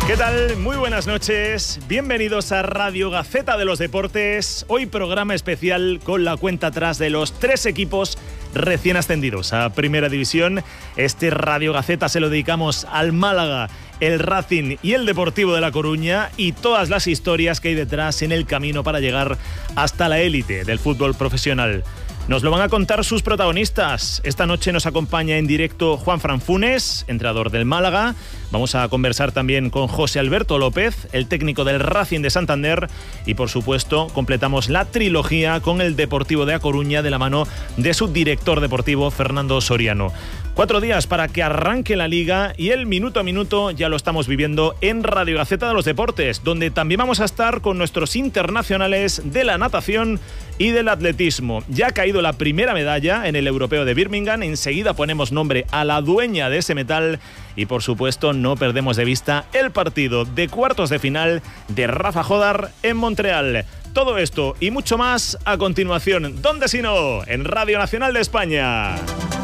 ¿Qué tal? Muy buenas noches. Bienvenidos a Radio Gaceta de los Deportes. Hoy programa especial con la cuenta atrás de los 3 equipos recién ascendidos a Primera División. Este Radio Gaceta se lo dedicamos al Málaga, el Racing y el Deportivo de La Coruña y todas las historias que hay detrás en el camino para llegar hasta la élite del fútbol profesional. Nos lo van a contar sus protagonistas. Esta noche nos acompaña en directo Juanfran Funes, entrenador del Málaga. Vamos a conversar también con José Alberto López, el técnico del Racing de Santander. Y por supuesto, completamos la trilogía con el Deportivo de A Coruña de la mano de su director deportivo, Fernando Soriano. 4 días para que arranque la Liga y el minuto a minuto ya lo estamos viviendo en Radio Gaceta de los Deportes, donde también vamos a estar con nuestros internacionales de la natación y del atletismo. Ya ha caído la primera medalla en el Europeo de Birmingham. Enseguida ponemos nombre a la dueña de ese metal y por supuesto no perdemos de vista el partido de cuartos de final de Rafa Jodar en Montreal. Todo esto y mucho más a continuación. ¿Dónde si no? En Radio Nacional de España.